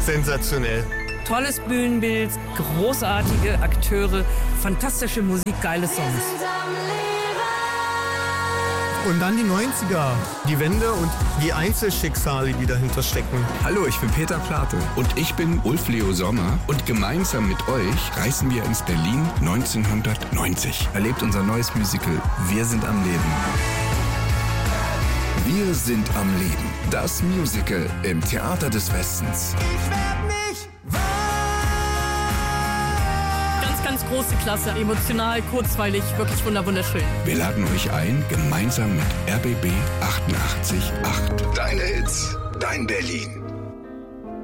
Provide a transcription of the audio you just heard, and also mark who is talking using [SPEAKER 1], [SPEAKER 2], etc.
[SPEAKER 1] sensationell.
[SPEAKER 2] Tolles Bühnenbild, großartige Akteure, fantastische Musik, geile Songs.
[SPEAKER 1] Und dann die 90er, die Wende und die Einzelschicksale, die dahinter stecken.
[SPEAKER 3] Hallo, ich bin Peter Plate.
[SPEAKER 4] Und ich bin Ulf Leo Sommer. Und gemeinsam mit euch reisen wir ins Berlin 1990.
[SPEAKER 3] Erlebt unser neues Musical Wir sind am Leben.
[SPEAKER 4] Wir sind am Leben. Das Musical im Theater des Westens.
[SPEAKER 2] Ganz große Klasse, emotional, kurzweilig, wirklich wunderschön.
[SPEAKER 4] Wir laden euch ein, gemeinsam mit RBB 88.8.
[SPEAKER 3] Deine Hits, dein Berlin.